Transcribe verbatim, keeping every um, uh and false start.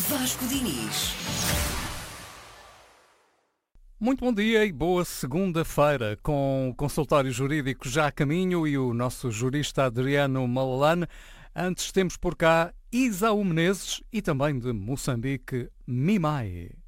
Vasco Diniz. Muito bom dia e boa segunda-feira, com o consultório jurídico já a caminho e o nosso jurista Adriano Malalane. Antes temos por cá Isaú Menezes e também de Moçambique, Mimai.